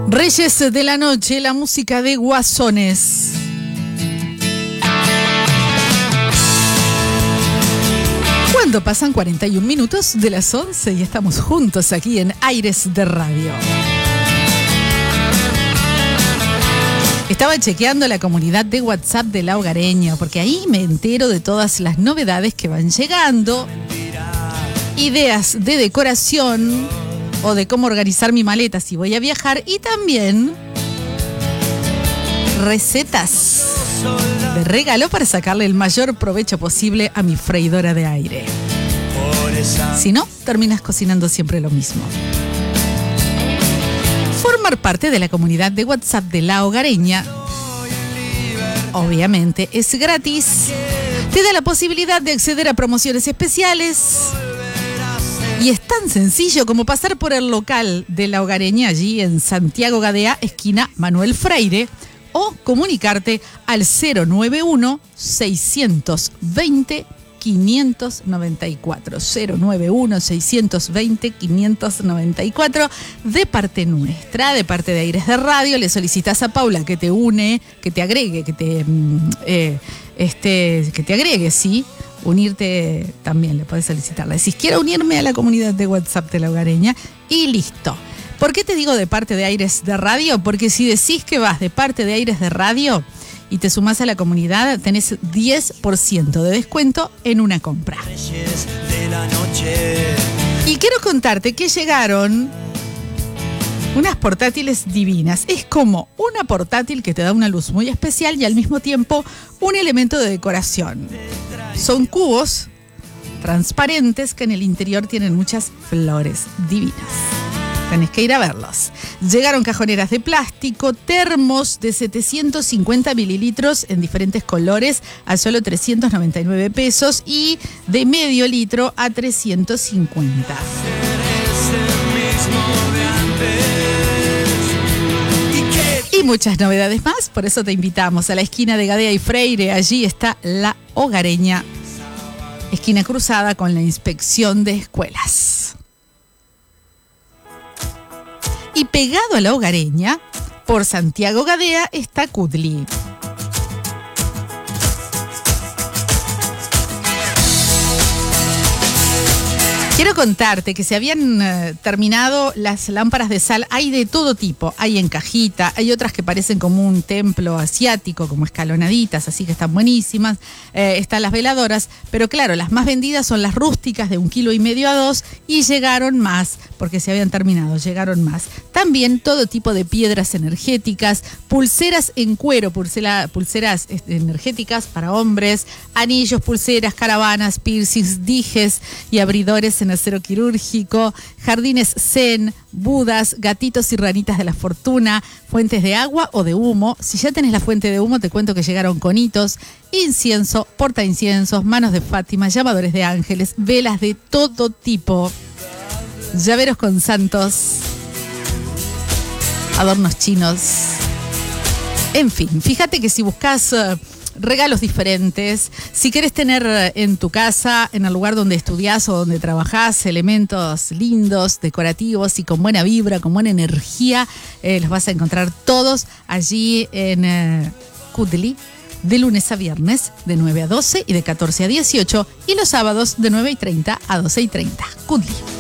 Reyes de la Noche, la música de Guasones. Cuando pasan 41 minutos de las 11 y estamos juntos aquí en Aires de Radio. Estaba chequeando la comunidad de WhatsApp de La Hogareña, porque ahí me entero de todas las novedades que van llegando, ideas de decoración o de cómo organizar mi maleta si voy a viajar, y también recetas de regalo para sacarle el mayor provecho posible a mi freidora de aire. Si no, terminas cocinando siempre lo mismo. Formar parte de la comunidad de WhatsApp de La Hogareña, obviamente, es gratis. Te da la posibilidad de acceder a promociones especiales. Y es tan sencillo como pasar por el local de La Hogareña, allí en Santiago Gadea, esquina Manuel Freire, o comunicarte al 091-620-594. 091-620-594. De parte nuestra, de parte de Aires de Radio, le solicitas a Paula que te une, que te agregue, que te agregue, sí. Unirte también le podés solicitar. Le decís, quiero unirme a la comunidad de WhatsApp de La Hogareña y listo. ¿Por qué te digo de parte de Aires de Radio? Porque si decís que vas de parte de Aires de Radio y te sumás a la comunidad, tenés 10% de descuento en una compra. Y quiero contarte que llegaron unas portátiles divinas. Es como una portátil que te da una luz muy especial y al mismo tiempo un elemento de decoración. Son cubos transparentes que en el interior tienen muchas flores divinas. Tenés que ir a verlos. Llegaron cajoneras de plástico, termos de 750 mililitros en diferentes colores a solo 399 pesos y de medio litro a 350. Y muchas novedades más, por eso te invitamos a la esquina de Gadea y Freire. Allí está La Hogareña, esquina cruzada con la inspección de escuelas. Y pegado a La Hogareña, por Santiago Gadea, está Kudli. Quiero contarte que se habían terminado las lámparas de sal. Hay de todo tipo. Hay en cajita, hay otras que parecen como un templo asiático, como escalonaditas, así que están buenísimas. Están las veladoras, pero claro, las más vendidas son las rústicas de 1,5 kilos a 2, y llegaron más, porque se habían terminado, llegaron más. También todo tipo de piedras energéticas, pulseras en cuero, pulseras energéticas para hombres, anillos, pulseras, caravanas, piercings, dijes y abridores en acero quirúrgico, jardines zen, budas, gatitos y ranitas de la fortuna, fuentes de agua o de humo. Si ya tenés la fuente de humo, te cuento que llegaron conitos, incienso, porta inciensos, manos de Fátima, llamadores de ángeles, velas de todo tipo, llaveros con santos, adornos chinos. En fin, fíjate que si buscas regalos diferentes, si querés tener en tu casa, en el lugar donde estudiás o donde trabajás, elementos lindos, decorativos y con buena vibra, con buena energía, los vas a encontrar todos allí en Kudli, de lunes a viernes de 9 a 12 y de 14 a 18, y los sábados de 9:30 a 12:30. Kudli.